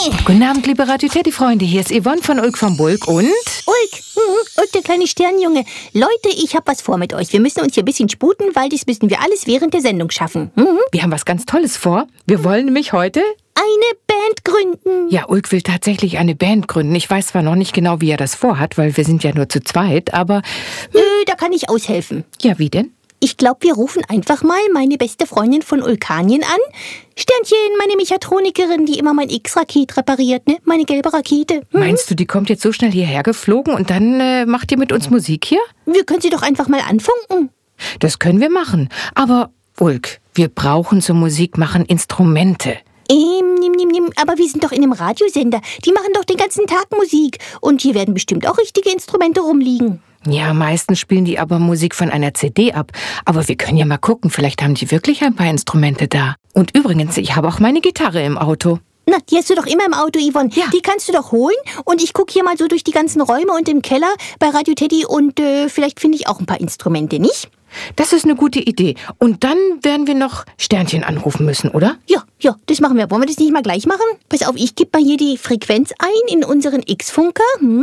Guten Abend, liebe Radio Teddy-Freunde. Hier ist Yvonne von Ulk vom Bulk und... Ulk, der kleine Sternjunge. Leute, ich hab was vor mit euch. Wir müssen uns hier ein bisschen sputen, weil das müssen wir alles während der Sendung schaffen. Wir haben was ganz Tolles vor. Wir wollen nämlich heute... eine Band gründen. Ja, Ulk will tatsächlich eine Band gründen. Ich weiß zwar noch nicht genau, wie er das vorhat, weil wir sind ja nur zu zweit, aber... Da kann ich aushelfen. Ja, wie denn? Ich glaube, wir rufen einfach mal meine beste Freundin von Ulkanien an. Sternchen, meine Mechatronikerin, die immer mein X-Raket repariert, ne? Meine gelbe Rakete. Meinst du, die kommt jetzt so schnell hierher geflogen und dann macht ihr mit uns Musik hier? Wir können sie doch einfach mal anfunken. Das können wir machen. Aber, Ulk, wir brauchen zum Musikmachen Instrumente. Aber wir sind doch in einem Radiosender. Die machen doch den ganzen Tag Musik. Und hier werden bestimmt auch richtige Instrumente rumliegen. Ja, meistens spielen die aber Musik von einer CD ab. Aber wir können ja mal gucken, vielleicht haben die wirklich ein paar Instrumente da. Und übrigens, ich habe auch meine Gitarre im Auto. Na, die hast du doch immer im Auto, Yvonne. Ja. Die kannst du doch holen. Und ich gucke hier mal so durch die ganzen Räume und im Keller bei Radio Teddy und vielleicht finde ich auch ein paar Instrumente, nicht? Das ist eine gute Idee. Und dann werden wir noch Sternchen anrufen müssen, oder? Ja, das machen wir. Wollen wir das nicht mal gleich machen? Pass auf, ich gebe mal hier die Frequenz ein in unseren X-Funker.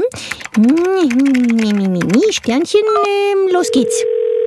Sternchen, los geht's.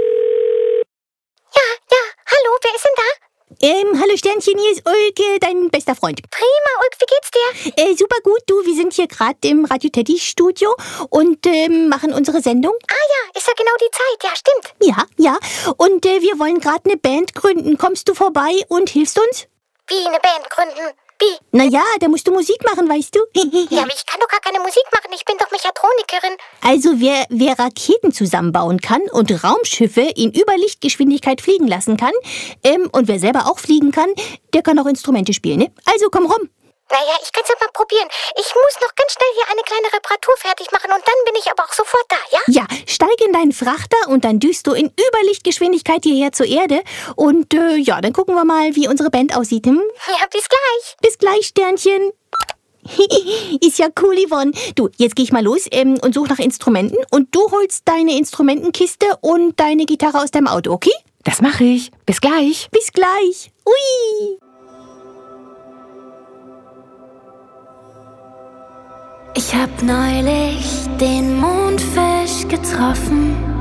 Ja, hallo, wer ist denn da? Hallo Sternchen, hier ist Ulke, dein bester Freund. Prima, Ulk, wie geht's dir? Super gut, du, wir sind hier gerade im Radio Teddy Studio und machen unsere Sendung. Ah ja, ist ja genau die Zeit, ja, stimmt. Ja, und wir wollen gerade eine Band gründen. Kommst du vorbei und hilfst uns? Wie, eine Band gründen? Wie? Naja, da musst du Musik machen, weißt du? Ja, aber ich kann doch gar keine Musik machen, ich bin doch Mechatronikerin. Also wer Raketen zusammenbauen kann und Raumschiffe in Überlichtgeschwindigkeit fliegen lassen kann, und wer selber auch fliegen kann, der kann auch Instrumente spielen, ne? Also komm rum. Naja, ich kann's ja mal probieren. Ich muss noch ganz schnell hier eine kleine Reparatur fertig machen und dann bin ich aber auch sofort da, ja? Ja, steig in deinen Frachter und dann düst du in Überlichtgeschwindigkeit hierher zur Erde. Und dann gucken wir mal, wie unsere Band aussieht. Ja, bis gleich. Bis gleich, Sternchen. Ist ja cool, Yvonne. Du, jetzt gehe ich mal los und suche nach Instrumenten. Und du holst deine Instrumentenkiste und deine Gitarre aus deinem Auto, okay? Das mache ich. Bis gleich. Bis gleich. Ui. Ich hab neulich den Mondfisch getroffen.